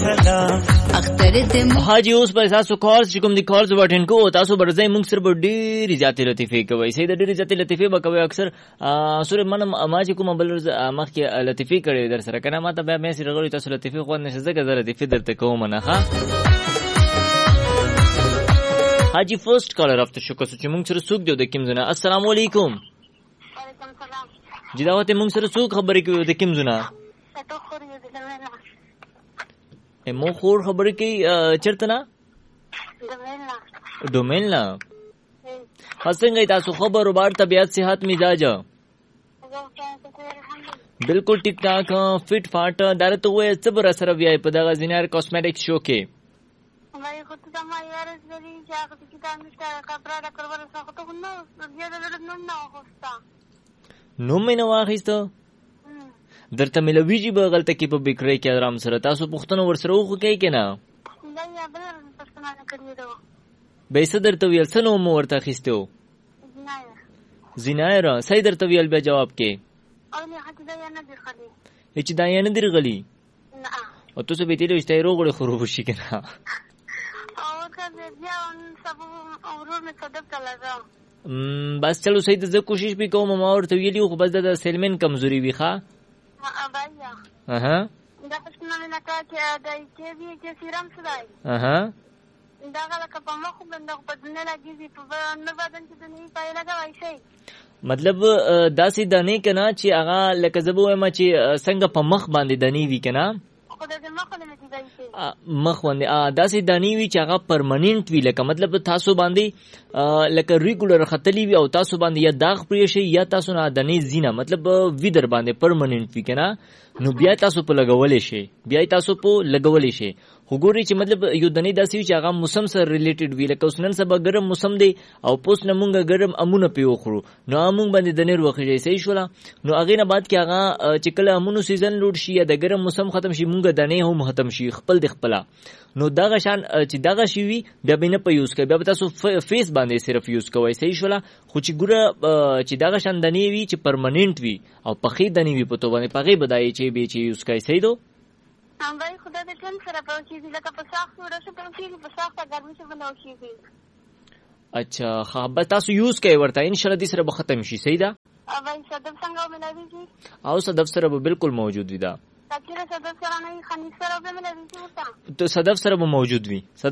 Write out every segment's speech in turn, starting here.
حاجی اوس په تاسو کالز چې کوم دي کالز بټن کو تاسو برځي موږ سره ډېری ذاتي لطیفه کوي سید ډېری ذاتي لطیفه به کوي اکثر سورې من ما چې کوم بل مخ کې لطیفه کړي در سره کنه ما ته به مې سره غوړي تاسو لطیفه خو نه شزه زه لطیفه درته کوم نه ها حاجی فرست کالر افته شو کو چې موږ سره سوق دی د کوم زنه السلام علیکم وعلیکم السلام جداوته موږ سره سوق خبرې کوي د کوم زنه ته خو دې مو خور خبرې کوي چرته نه ډومین لا څنګه تاسو خبرو بار طبيعت صحت مزاج بالکل ټیک ټاک فټ فاټ درته وې صبر سره وی په دغه زینار کاسمیټک شو کې مې خو ته ما یارز لري چې هغه چې دا مشته کپڑا دا کړول څه خو ته نو زیاده نو خوستا نو مې نو واخیسته درته ملویږي به غلطه کې په بکرې کې آرام سره تاسو پښتنو ورسره وخو کوي کنه نه یا بل پښتنه نه کړی دا به څه درته ویل څه نو مو ورته خېستو زینایر صحیح درته ویل به جواب کې او نه حتی دا نه دی خالي چې دا نه درغلی نه او تاسو به تیرې وشته روغړې خروب شي کنه او کله بیا ان سبو اورور مې صدق تلازم بس چلو صحیح ته کوشش به کوم ما ورته ویلی خو بس د سیلمن کمزوري وی ښا ابایا اها دا پښتنه نه کا چې دای کې وی چې سیرام سړای اها دا غلا کا په مخ باندې په دنیا لګیږي په نه بدن چې دنیا پای لګوي شي مطلب داسې دانی کنا چې هغه لکه زبو ما چې څنګه په مخ باندې دانی وی کنا خو د مخ نه دي ځای مخ باندې داسې دانی وی چې هغه پرمننت وی لکه مطلب تاسو باندې لکه ریګولر خطلی وی او تاسو باندې یا داغ پرې شي یا تاسو نه دانی زینه مطلب وی در باندې پرمننت وی کنا نو بیا تاسو په لګولې شي خو ګوري چې مطلب یو دني داسې چې هغه موسم سره ریلیټډ وی لکه اوس نن سبا ګرم موسم دی او پوس نه مونږه ګرم امونه پیو خورو نو مونږ باندې د نیر وخت صحیح شولا نو هغه نه بعد کې هغه چې کله امونو سیزن لوټ شي یا د ګرم موسم ختم شي مونږه دنه هم ختم شي خپل د خپل نو دغه شان چې دغه شي وی بیا به نه په یوز کوي بیا تاسو فیس باندې صرف یوز کوئ صحیح شولا خو چې ګوره چې دغه شان دنه وی چې پرمننت وی او پخې دنه وی په تو باندې پغې بدایي چې به چې یوز کوي صحیح دو هم وای خدای دې ټول سره پوهیږي لکه په ساخت ورسره پوهیږي په ساخت ګرمي څخه بنوشيږي اچھا ها بس تاسو یوز کوي ورته ان شاء الله دې سره به ختم شي صحیح ده او وای صدف څنګه ملایږي او صدف سره به بالکل موجود وي دا تاکي صدف سره نه خني سره به ملایږي وتا تو صدف سره به موجود وي دا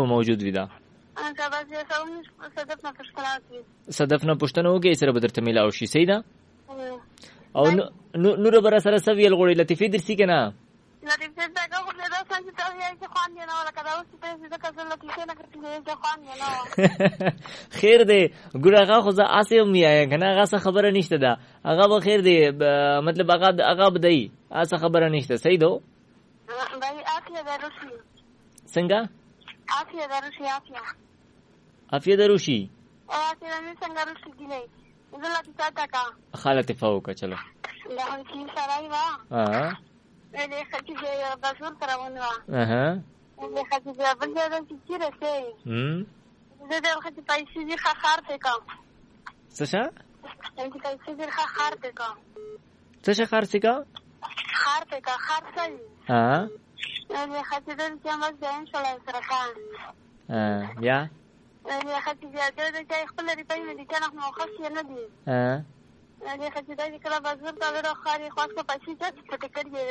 صدف نه پښتنه وګي سره به درته ملاوي شي صحیح ده او نور بر سره سویل غوړي لطیفه درسي کنه لطیفه څنګه خو له تاسو چې تاسو یې خوان دی نو لکه دا اوس په دې ځکه چې لطیفه نه کړی چې خوان دی نو خیر دی ګورغه خو زه اسه مې آیا کنه هغه څه خبره نشته ده هغه به خیر دی مطلب هغه بدای اسه خبره نشته صحیح دو بای افیا دروشي څنګه افیا دروشي افیا دروشي افیا نه څنګه دروشي دی نه زه لطیفه تاکا خالته فوکا چلو دا هیڅ سړی وا دې خاطر چې بازار کراونه دې خاطر چې بل ځای ته چیرته دې دې خاطر پیسې دې خار ته کا څه دې پیسې دې خار ته کا څه خار ته کا خار ته کا خار څه دې خاطر چې موږ ځین شولای سره کان یا دې خاطر چې دې خپل لري په دې کنه نو خاصه نه دي دې خاطر چې کله بازار ته ورخاري خاصه پیسې ته پټ کړی دې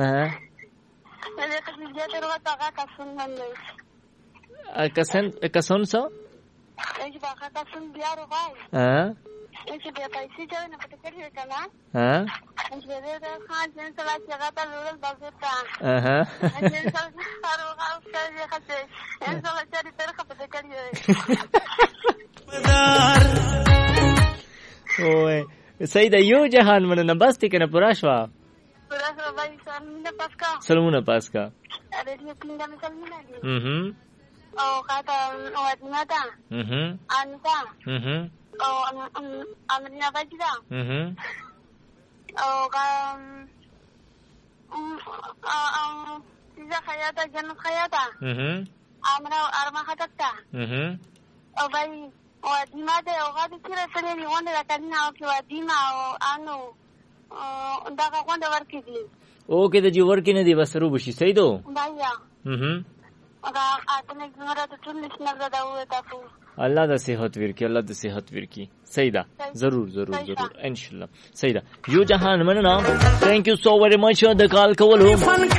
دې خاطر چې دې ورته هغه کسن باندې کسن څو چې هغه کسن بیا راغی چې بیا پیسې ته نه پټ کړی کنه چې دې خان جن سره چې هغه ته ورل بازار ته چې څنګه هغه څه خاطر ان شاء الله چې تر خپل کړی اوه صحیح ده یو جهان مننه بس تی کنه پورا شوا بای سلمونه پاسکا ریډیو کینګه مې سلمونه دي او کاته او ادماتا انتا او امرنا بجدا او سيزا خياطه جنت خياطه امرا ارما خطتا او بای او ادمه ده او غاده کړه سره نیونه راکنه او کې ودیما او انو دا غونډه ورکې دي اوکې د جوړ کې نه دی بس رو بشي صحیح دو بایا الله د صحت ورکی، الله د صحت ورکی. صحیح ده، ضرور ضرور ضرور ان شاء الله. صحیح ده. یو جهان مننه. ثانک یو سو ویری مچ د کال کولو.